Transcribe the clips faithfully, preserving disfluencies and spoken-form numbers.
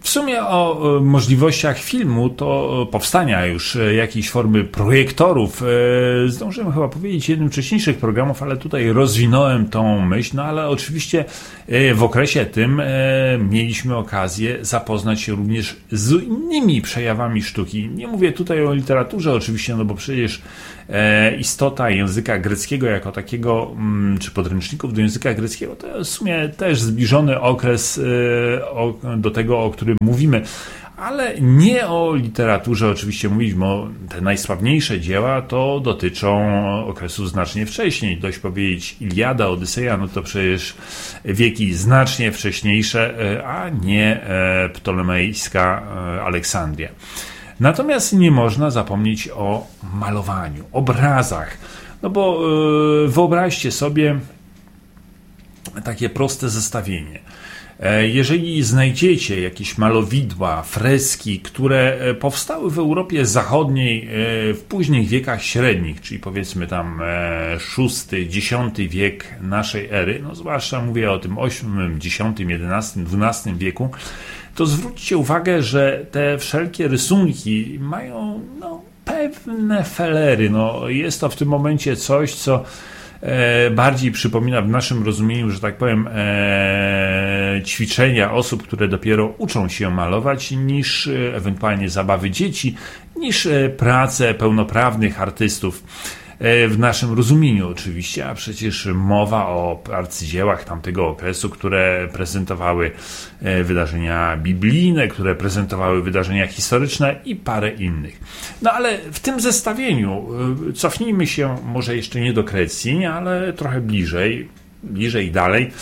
sumie o możliwościach filmu, to powstania już jakiejś formy projektorów zdążyłem chyba powiedzieć w jednym z wcześniejszych programów, ale tutaj rozwinąłem tą myśl, no ale oczywiście w okresie tym mieliśmy okazję zapoznać się również z innymi przejawami sztuki. Nie mówię tutaj o literaturze oczywiście, no bo przecież istota języka greckiego jako takiego, czy podręczników do języka greckiego, to jest w sumie też zbliżony okres do tego, o którym mówimy. Ale nie o literaturze oczywiście mówić, bo te najsławniejsze dzieła to dotyczą okresu znacznie wcześniej. Dość powiedzieć Iliada, Odyseja, no to przecież wieki znacznie wcześniejsze, a nie ptolemejska Aleksandria. Natomiast nie można zapomnieć o malowaniu, obrazach. No bo wyobraźcie sobie takie proste zestawienie. Jeżeli znajdziecie jakieś malowidła, freski, które powstały w Europie Zachodniej w późnych wiekach średnich, czyli powiedzmy tam szósty, dziesiąty wiek naszej ery, no zwłaszcza mówię o tym ósmym, dziesiątym, jedenastym, dwunastym wieku, to zwróćcie uwagę, że te wszelkie rysunki mają no, pewne felery. No, jest to w tym momencie coś, co e, bardziej przypomina w naszym rozumieniu, że tak powiem, e, ćwiczenia osób, które dopiero uczą się malować, niż e, ewentualnie zabawy dzieci, niż e, prace pełnoprawnych artystów. W naszym rozumieniu oczywiście, a przecież mowa o arcydziełach tamtego okresu, które prezentowały wydarzenia biblijne, które prezentowały wydarzenia historyczne i parę innych. No ale w tym zestawieniu cofnijmy się może jeszcze nie do Grecji, ale trochę bliżej, bliżej dalej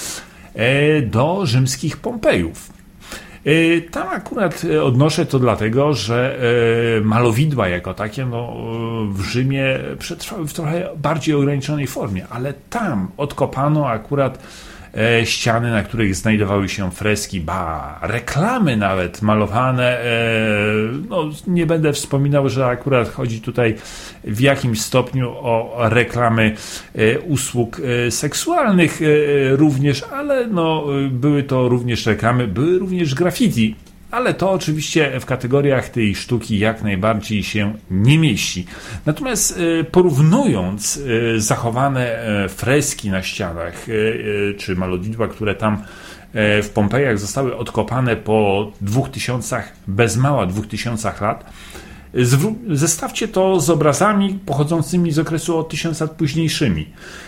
do rzymskich Pompejów. Tam akurat odnoszę to dlatego, że malowidła jako takie no, w Rzymie przetrwały w trochę bardziej ograniczonej formie, ale tam odkopano akurat ściany, na których znajdowały się freski, ba, reklamy nawet malowane. No, nie będę wspominał, że akurat chodzi tutaj w jakimś stopniu o reklamy usług seksualnych również, ale no, były to również reklamy, były również graffiti. Ale to oczywiście w kategoriach tej sztuki jak najbardziej się nie mieści. Natomiast porównując zachowane freski na ścianach, czy malowidła, które tam w Pompejach zostały odkopane po dwóch tysiącach, bez mała dwóch tysiącach lat, zestawcie to z obrazami pochodzącymi z okresu o tysiąc lat późniejszymi.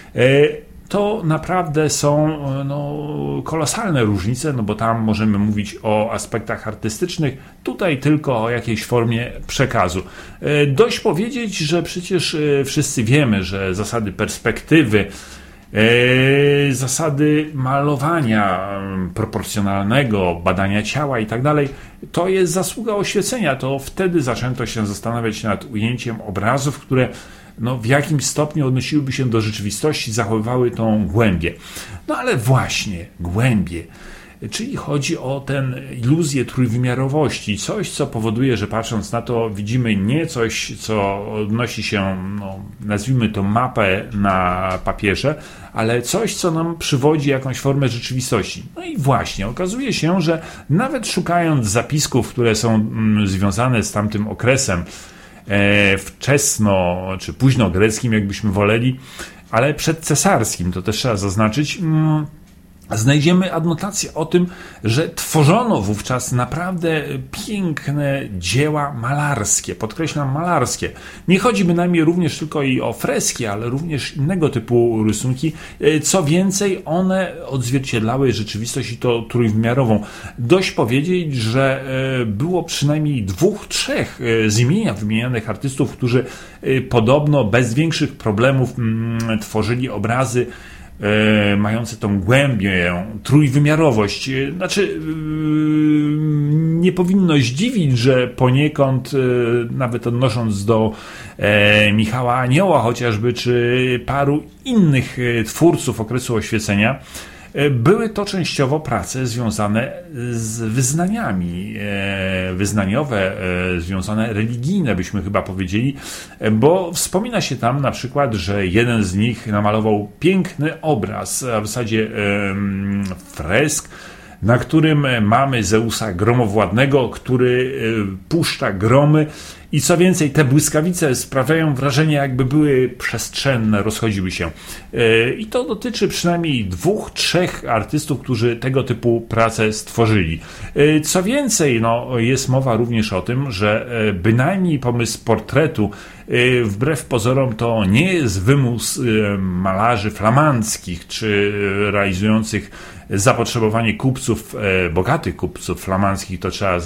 To naprawdę są no, kolosalne różnice, no bo tam możemy mówić o aspektach artystycznych, tutaj tylko o jakiejś formie przekazu. Dość powiedzieć, że przecież wszyscy wiemy, że zasady perspektywy, zasady malowania proporcjonalnego, badania ciała i tak dalej, to jest zasługa oświecenia. To wtedy zaczęto się zastanawiać nad ujęciem obrazów, które no, w jakimś stopniu odnosiłyby się do rzeczywistości, zachowywały tą głębię. No ale właśnie, głębię. Czyli chodzi o tę iluzję trójwymiarowości. Coś, co powoduje, że patrząc na to widzimy nie coś, co odnosi się, no, nazwijmy to mapę na papierze, ale coś, co nam przywodzi jakąś formę rzeczywistości. No i właśnie, okazuje się, że nawet szukając zapisków, które są mm, związane z tamtym okresem, wczesno, czy późno greckim, jakbyśmy woleli, ale przedcesarskim, to też trzeba zaznaczyć, znajdziemy adnotację o tym, że tworzono wówczas naprawdę piękne dzieła malarskie, podkreślam malarskie. Nie chodzi bynajmniej również tylko i o freski, ale również innego typu rysunki. Co więcej, one odzwierciedlały rzeczywistość i to trójwymiarową. Dość powiedzieć, że było przynajmniej dwóch, trzech z imienia wymienianych artystów, którzy podobno bez większych problemów tworzyli obrazy mające tą głębię, trójwymiarowość. Znaczy, nie powinno zdziwić, że poniekąd, nawet odnosząc do Michała Anioła chociażby, czy paru innych twórców okresu Oświecenia, były to częściowo prace związane z wyznaniami, wyznaniowe, związane religijne, byśmy chyba powiedzieli, bo wspomina się tam na przykład, że jeden z nich namalował piękny obraz, a w zasadzie fresk na którym mamy Zeusa gromowładnego, który puszcza gromy. I co więcej, te błyskawice sprawiają wrażenie, jakby były przestrzenne, rozchodziły się. I to dotyczy przynajmniej dwóch, trzech artystów, którzy tego typu pracę stworzyli. Co więcej, no, jest mowa również o tym, że bynajmniej pomysł portretu, wbrew pozorom, to nie jest wymus malarzy flamandzkich, czy realizujących zapotrzebowanie kupców, bogatych kupców flamandzkich, to trzeba